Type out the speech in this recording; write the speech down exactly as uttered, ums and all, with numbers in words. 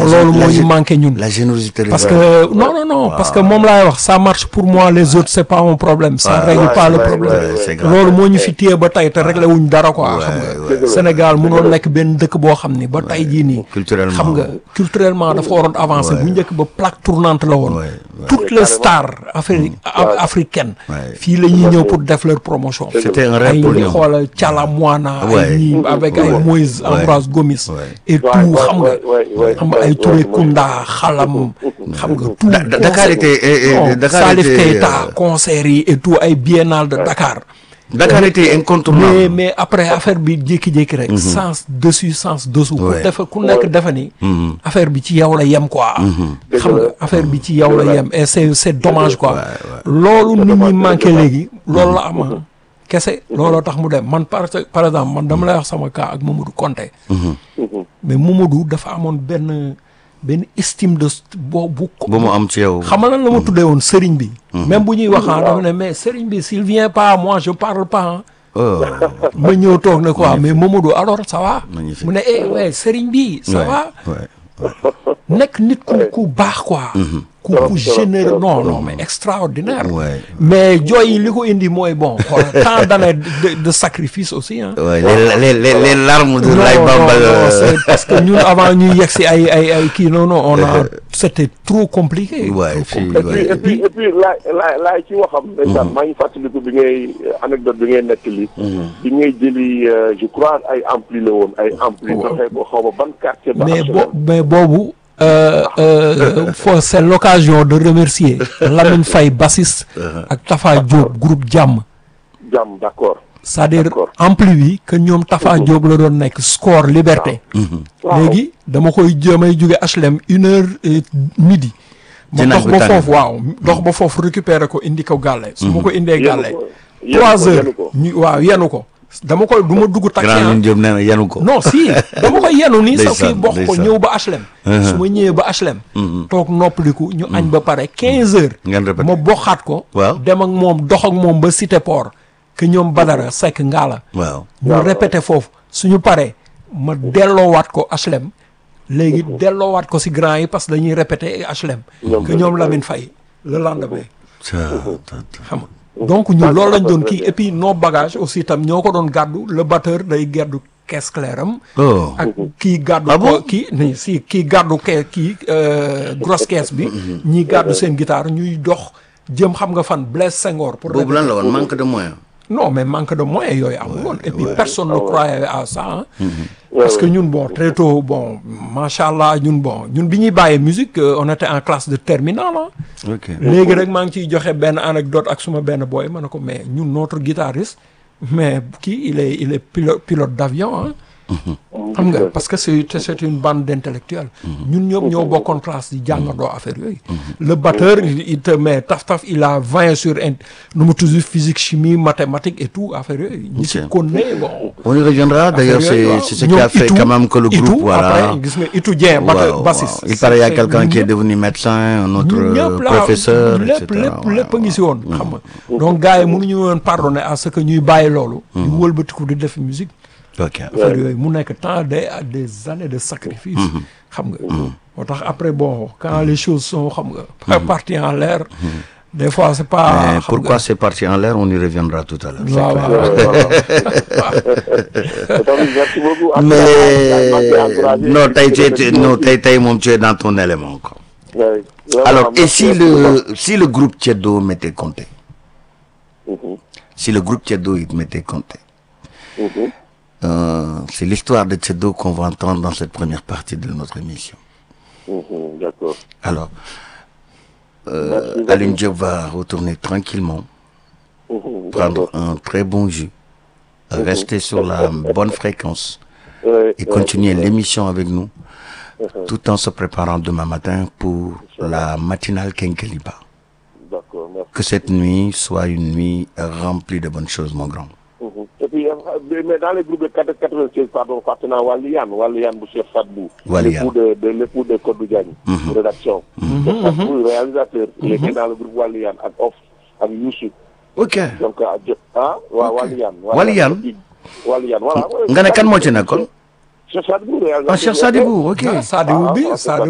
te loolu moo ñu manqué ñun. la générosité parce que non non non parce que moom laay wax ça marche pour moi les autres c'est pas un problème. ça règle pas le problème. loolu moo ñu fi téye ba tey te réglé wuñ dara quoi. xam nga Sénégal mënoon nekk benn dëkk boo xam ni ba tey jii nii. culturellement xam nga culturellement dafa waroon avancer bu njëkk ba plaque tournante la woon. toutes les stars afri africaines. fii la ñuy ñëw pour def leur promotion. c'était un rêve pour ay ñoom xoolal Thiala Moana. ay ñii avec ay Moïse Ambroise Gomis. et tout xam nga. xam nga ay Touré Kunda xalam. xam nga tout Dakar était Dakar Salif était Keita concert yi et tout ay biennale de Dakar. Dakar était incontournable. mais mais après affaire bi jékki-jékki rek. sens dessus sens dessous. ku defa ku nekk defa ni. affaire bi ci yow la yem quoi. xam nga affaire bi ci yow la yem et c'est c'est dommage quoi. loolu nit ñi manqué léegi loolu la am kese looloo tax mu dem man par par exemple man dama lay wax sama cas ak Mamadou Konté. mais Mamadou dafa amoon benn benn estime de boobu. bu mu am ci yow. xam nga lan la ma tuddee woon sëriñ bi. même bu ñuy wax dafa ne mais sëriñ bi s'il vient pas moi je parle pas. ma ñëw toog ne quoi mais Mamadou alors ça va. mu ne eh ouais sëriñ bi ça va. nekk nit ku ku baax quoi. ku ku généreux non non mais extraordinaire. mais jooy yi li ko indi mooy bon tant d'années de de sacrifice aussi hein. Ouais, les les les larmes de Laye Bamba. c'est parce que ñun avant ñuy yegg si ay ay ay kii non non on a c'était trop compliqué. Ouais, et puis et puis et puis laay laay laay ci waxam. ndeysaan maa ngi fàttaliku bi ngay anecdote bi ngay nekk lii. bi ngay jëli je crois ay ampli la woon ay ampli. doxee ko xaw ma ban quartier. mais bo mais boobu. Euh, euh, faut c'est l'occasion de remercier Lamine Faye bassiste ak Tafa Diop groupe Jàmm. Jàmm d'accord. c'est-à-dire ampli bi que ñoom Tafa Diop la doon nekk score liberté. léegi dama koy damay jóge H L M une heure et midi. ma dox ba foofu waaw dox ba foofu récupérer ko indi ko gàlle. su ma ko indee gàlle. trois heures ñu waaw yenu ko. dama koy du ma dugg taxi Grand Diop nee na yenu ko. non si dama koy yenu nii sa kii bokk ko ñëw ba H L M. su ma ñëwee ba H L M. toog noppaliku ñu añ ba pare quinze heures. ma bokkaat ko. waaw dem ak moom dox ak moom ba Cité Port. que ñoom Badara Seck Ngala. waaw ñu répété foofu suñu paree ma delloowaat ko H L M. léegi delloowaat ko si grand yi parce que dañuy répété H L M. que ñoom Lamine Faye le lendemain. xam nga. donc ñun loolu lañ doon kii et puis nos bagages aussi tam ñoo ko doon gàddu le batteur day gàddu caisse claire am. ak kii gàddu ko kii ni si kii gàddu ke kii grosse caisse bi. ñii gàddu seen guitare ñuy dox jëm xam nga fan Blaise Senghor. pour boobu lan la woon manque de moyens. non mais manque de moyens yooyu amul woon et puis personne ne croyait à ça. parce que ñun bon très tôt bon macha allah ñun bon ñun bi ñuy bàyyee musique on était en classe de terminale ah. ok léegi rek maa ngi ciy joxe benn anecdote ak suma benn boy ma ne ko mais ñun notre guitariste mais kii il est il est pilote pilote d'avion ah. xam nga parce que c'est c'est une bande d'intellectuels. ñun ñoom ñoo bokkoon classe di jàngandoo affaire yooyu. le batteur il te met taf taf il a vingt sur un nu mu toujours physique chimie mathématiques et tout affaire yooyu. ñi si connaît bon. on y reviendra d'ailleurs c'est c'est ce qui a fait quand même que le groupe voilà. après gis nga Itou Dieng batteur bassiste. il paraît y a quelqu'un qui est devenu médecin un autre professeur et cetera lépp lépp lépp a ngi si woon xam nga. donc gars yi mënuñu woon pardonner à ce que ñuy bàyyi loolu. di wëlbatiku di def musique. ok affaire yooyu mu nekk tant des des années de sacrifice. xam nga. moo tax après bon quand les choses sont xam nga. parties en l'air. des fois c'est pas. mais pourquoi c'est parti en l'air on y reviendra tout à l'heure. waaw merci beaucoup. mais non tey tey non tey tey moom tu es dans ton élément quoi. alors et si le si le groupe Ceddo m'était compté. si le groupe Ceddo il m'était compté. Euh, c'est l'histoire de Ceddo qu'on va entendre dans cette première partie de notre émission. Mmh, d'accord. Alors, euh, Alioune Diop va retourner tranquillement, mmh, prendre un très bon jus, mmh, rester sur la bonne fréquence ouais, et continuer ouais, l'émission avec nous, mmh, tout en se préparant demain matin pour la matinale Kenkeliba. D'accord, merci. Que cette nuit soit une nuit remplie de bonnes choses, mon grand. Et puis, mais dans les groupes de quatre-vingt-seize, pardon, partenaire Walian, Walian Boucher Fadbou, l'époux de, de l'époux de Kodou Diagne, mm-hmm. rédaction. Mm-hmm. Fadbou, réalisateur, mm-hmm. il est dans le groupe Walian, avec Off, avec Youssou. Ok. Donc, ah, Walian. Walian. Walian, voilà. Nga ne kan moo ci nekkoon? Cheikh Sadibou, réalisateur. Ah, Cheikh Sadibou, ok. Sadibou bi, Sadibou.